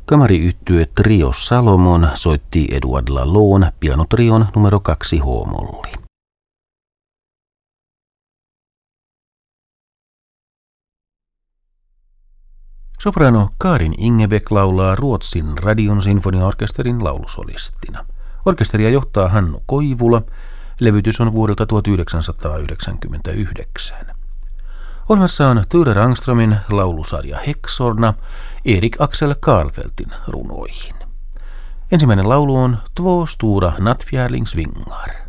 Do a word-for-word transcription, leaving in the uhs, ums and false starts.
Kamariyhtye Trio Salomon soitti Eduard Lalloon pianotrion numero kaksi H-molli. Soprano Karin Ingebeck laulaa Ruotsin radion sinfoniaorkesterin laulusolistina. Orkesteria johtaa Hannu Koivula. Levytys on vuodelta tuhatyhdeksänsataayhdeksänkymmentäyhdeksän. Ohjelmassa on Ture Rangströmin laulusarja Häxorna Erik Axel Karlfeldtin runoihin. Ensimmäinen laulu on Två stora nattfjäringsvingar.